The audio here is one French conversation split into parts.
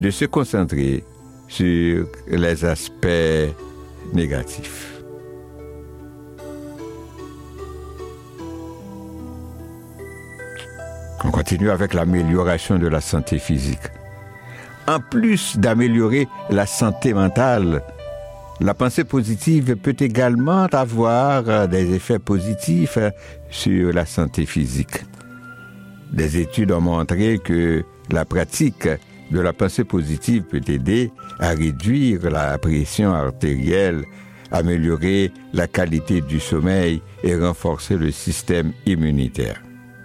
de se concentrer sur les aspects négatifs. On continue avec l'amélioration de la santé physique. En plus d'améliorer la santé mentale, la pensée positive peut également avoir des effets positifs sur la santé physique. Des études ont montré que la pratique de la pensée positive peut aider à réduire la pression artérielle, améliorer la qualité du sommeil et renforcer le système immunitaire.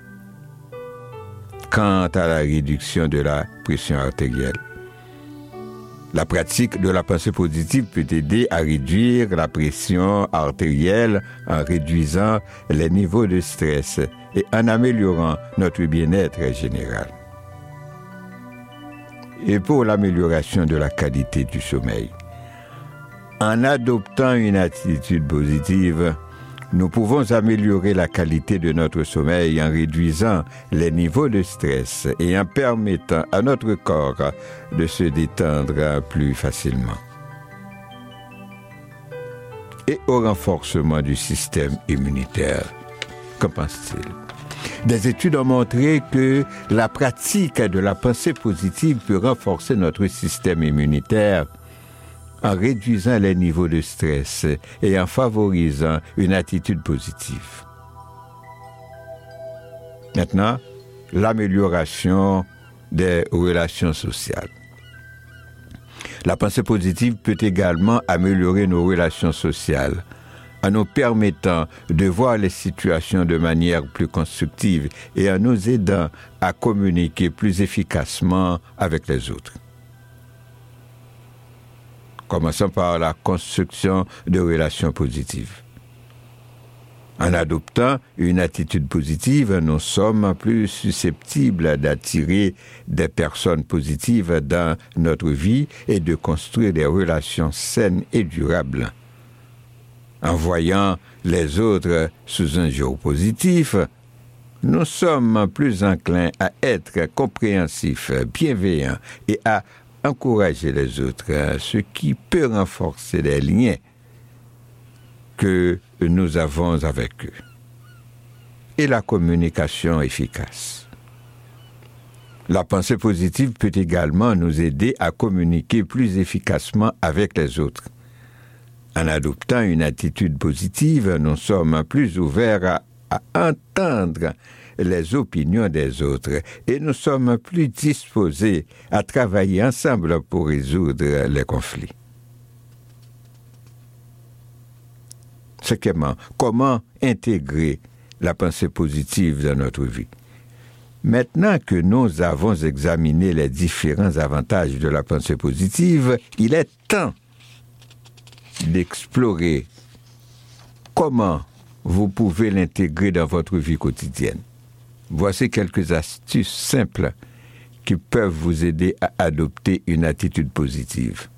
Quant à la réduction de la pression artérielle, la pratique de la pensée positive peut aider à réduire la pression artérielle en réduisant les niveaux de stress et en améliorant notre bien-être général. Et pour l'amélioration de la qualité du sommeil, en adoptant une attitude positive, nous pouvons améliorer la qualité de notre sommeil en réduisant les niveaux de stress et en permettant à notre corps de se détendre plus facilement. Et au renforcement du système immunitaire, qu'en pense-t-il? Des études ont montré que la pratique de la pensée positive peut renforcer notre système immunitaire en réduisant les niveaux de stress et en favorisant une attitude positive. Maintenant, l'amélioration des relations sociales. La pensée positive peut également améliorer nos relations sociales en nous permettant de voir les situations de manière plus constructive et en nous aidant à communiquer plus efficacement avec les autres. Commençons par la construction de relations positives. En adoptant une attitude positive, nous sommes plus susceptibles d'attirer des personnes positives dans notre vie et de construire des relations saines et durables. En voyant les autres sous un jour positif, nous sommes plus enclins à être compréhensifs, bienveillants et à encourager les autres, ce qui peut renforcer les liens que nous avons avec eux. Et la communication efficace. La pensée positive peut également nous aider à communiquer plus efficacement avec les autres. En adoptant une attitude positive, nous sommes plus ouverts à entendre les opinions des autres et nous sommes plus disposés à travailler ensemble pour résoudre les conflits. Cinquièmement, comment intégrer la pensée positive dans notre vie? Maintenant que nous avons examiné les différents avantages de la pensée positive, il est temps d'explorer comment vous pouvez l'intégrer dans votre vie quotidienne. Voici quelques astuces simples qui peuvent vous aider à adopter une attitude positive.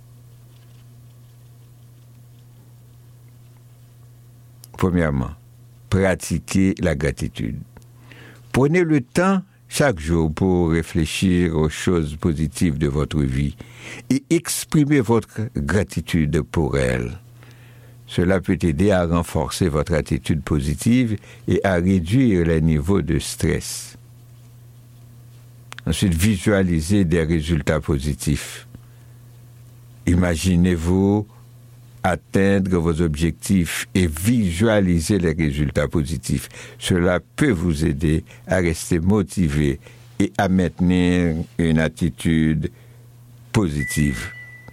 Premièrement, pratiquez la gratitude. Prenez le temps chaque jour pour réfléchir aux choses positives de votre vie et exprimez votre gratitude pour elles. Cela peut aider à renforcer votre attitude positive et à réduire les niveaux de stress. Ensuite, visualisez des résultats positifs. Imaginez-vous atteindre vos objectifs et visualiser les résultats positifs. Cela peut vous aider à rester motivé et à maintenir une attitude positive.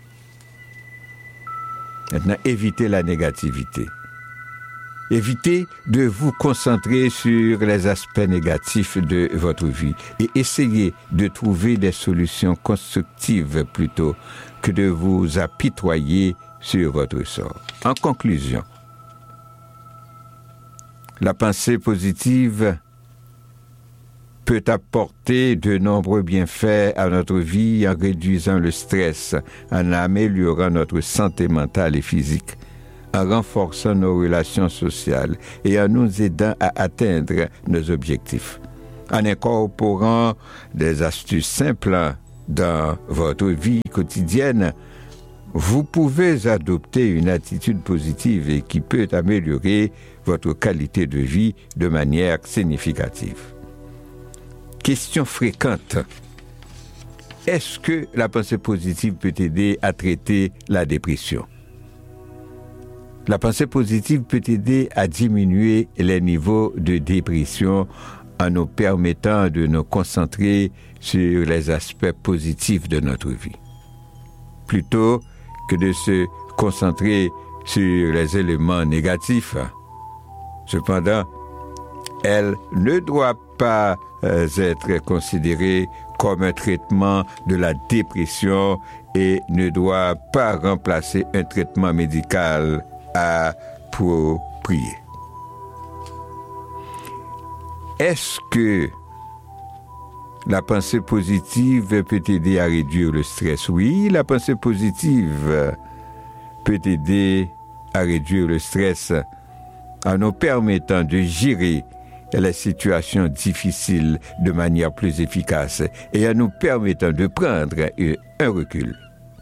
Maintenant, évitez la négativité. Évitez de vous concentrer sur les aspects négatifs de votre vie et essayez de trouver des solutions constructives plutôt que de vous apitoyer sur votre sort. En conclusion, la pensée positive peut apporter de nombreux bienfaits à notre vie en réduisant le stress, en améliorant notre santé mentale et physique, en renforçant nos relations sociales et en nous aidant à atteindre nos objectifs. En incorporant des astuces simples dans votre vie quotidienne, vous pouvez adopter une attitude positive et qui peut améliorer votre qualité de vie de manière significative. Question fréquente. Est-ce que la pensée positive peut aider à traiter la dépression? La pensée positive peut aider à diminuer les niveaux de dépression en nous permettant de nous concentrer sur les aspects positifs de notre vie, plutôt que de se concentrer sur les éléments négatifs. Cependant, elle ne doit pas être considérée comme un traitement de la dépression et ne doit pas remplacer un traitement médical approprié. Est-ce que la pensée positive peut aider à réduire le stress? Oui, la pensée positive peut aider à réduire le stress en nous permettant de gérer les situations difficiles de manière plus efficace et en nous permettant de prendre un recul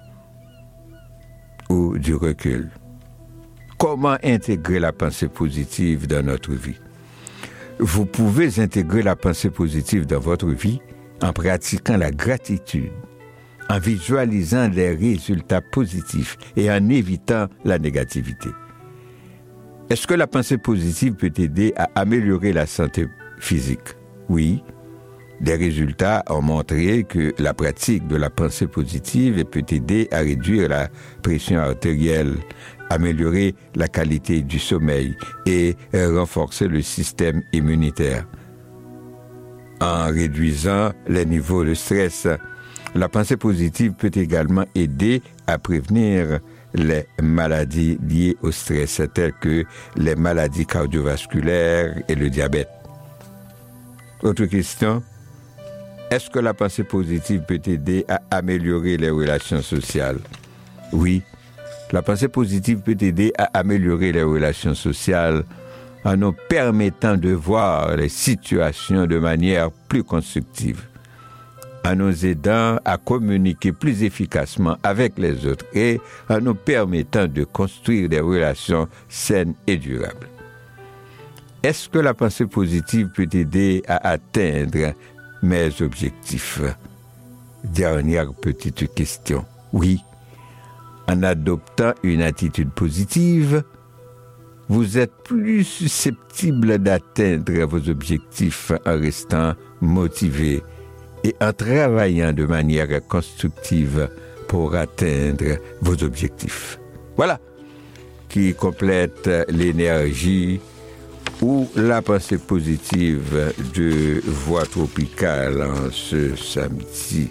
ou du recul. Comment intégrer la pensée positive dans notre vie? Vous pouvez intégrer la pensée positive dans votre vie en pratiquant la gratitude, en visualisant les résultats positifs et en évitant la négativité. Est-ce que la pensée positive peut aider à améliorer la santé physique? Oui. Des résultats ont montré que la pratique de la pensée positive peut aider à réduire la pression artérielle, améliorer la qualité du sommeil et renforcer le système immunitaire. En réduisant les niveaux de stress, la pensée positive peut également aider à prévenir les maladies liées au stress, telles que les maladies cardiovasculaires et le diabète. Autre question, est-ce que la pensée positive peut aider à améliorer les relations sociales? Oui, la pensée positive peut aider à améliorer les relations sociales en nous permettant de voir les situations de manière plus constructive, en nous aidant à communiquer plus efficacement avec les autres et en nous permettant de construire des relations saines et durables. Est-ce que la pensée positive peut aider à atteindre mes objectifs? Dernière petite question. Oui, en adoptant une attitude positive, vous êtes plus susceptible d'atteindre vos objectifs en restant motivé et en travaillant de manière constructive pour atteindre vos objectifs. Voilà qui complète l'énergie ou la pensée positive de Voix Tropicale en ce samedi.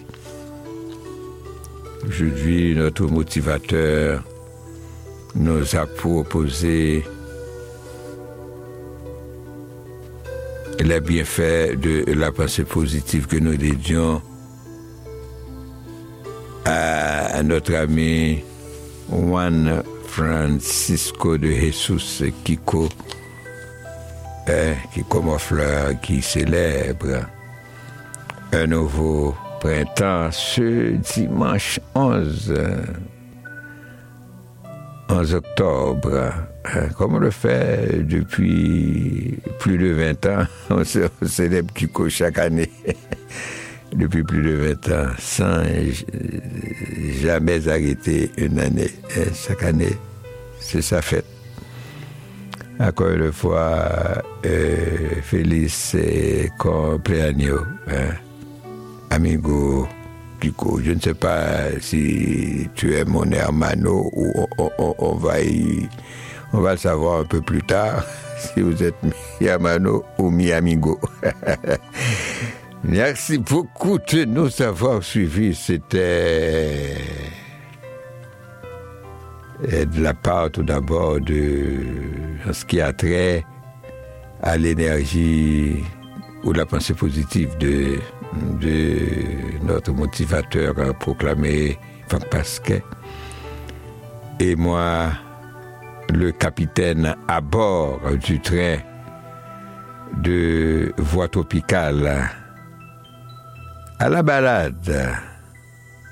Aujourd'hui, notre motivateur nous a proposé les bienfaits de la pensée positive que nous dédions à notre ami Juan Francisco de Jesus Kiko, qui comme fleur qui célèbre un nouveau printemps ce dimanche 11 octobre. Comme on le fait depuis plus de 20 ans, on célèbre Kiko chaque année, depuis plus de 20 ans, sans jamais arrêter une année. Et chaque année, c'est sa fête. Encore une fois, feliz cumpleaños, amigo Kiko. Je ne sais pas si tu es mon hermano ou on va le savoir un peu plus tard, si vous êtes mi hermano ou mi amigo. Merci beaucoup de nous avoir suivis. C'était de la part tout d'abord de ce qui a trait à l'énergie ou la pensée positive de notre motivateur proclamé Franck Pasquet. Et moi, le capitaine à bord du train de Voix Tropicale à la balade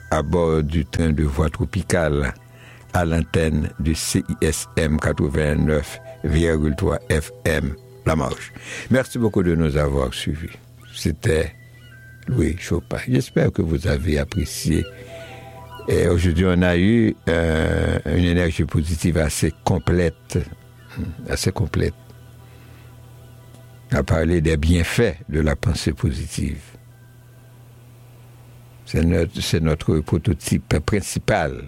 à bord du train de voie tropicale à l'antenne du CISM 89,3 FM La Marche. Merci beaucoup de nous avoir suivis. C'était Louis Chopin. J'espère que vous avez apprécié. Et aujourd'hui, on a eu une énergie positive assez complète. À parler des bienfaits de la pensée positive. C'est notre prototype principal.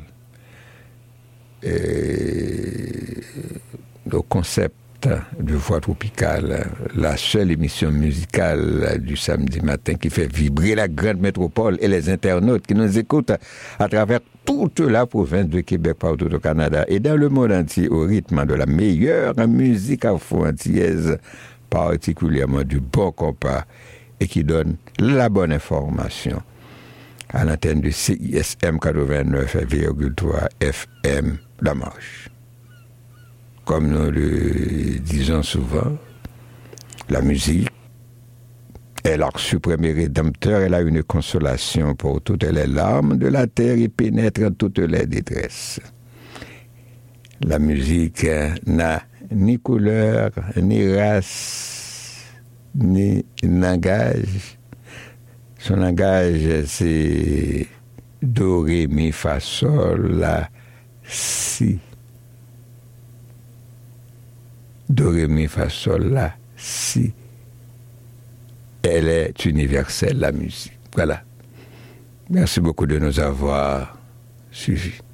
Le concept de voix tropicale, la seule émission musicale du samedi matin qui fait vibrer la grande métropole et les internautes qui nous écoutent à travers toute la province de Québec, partout au Canada et dans le monde entier au rythme de la meilleure musique afro-antillaise, particulièrement du bon compas et qui donne la bonne information à l'antenne du CISM 89,3 FM La Marche. Comme nous le disons souvent, la musique est l'arc suprême et rédempteur. Elle a une consolation pour toutes les larmes de la terre et pénètre toutes les détresses. La musique n'a ni couleur, ni race, ni langage. Son langage, c'est do, ré, mi, fa, sol, la, si. Do, ré, mi, fa, sol, la, si. Elle est universelle, la musique. Voilà. Merci beaucoup de nous avoir suivis.